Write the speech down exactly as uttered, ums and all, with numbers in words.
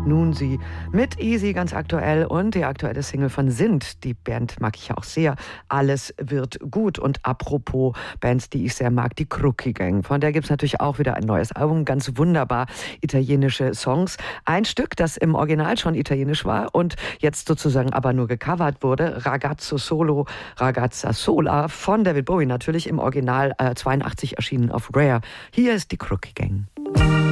nun sie mit Easy ganz aktuell und die aktuelle Single von Sind. Die Band mag ich ja auch sehr. Alles wird gut. Und apropos Bands, die ich sehr mag, die Crookie Gang. Von der gibt es natürlich auch wieder ein neues Album. Ganz wunderbar italienische Songs. Ein Stück, das im Original schon italienisch war und jetzt sozusagen aber nur gecovert wurde. Ragazzo Solo, Ragazza Sola von David Bowie. Natürlich im Original äh, zweiundachtzig erschienen auf Rare. Hier ist die Crookie Gang.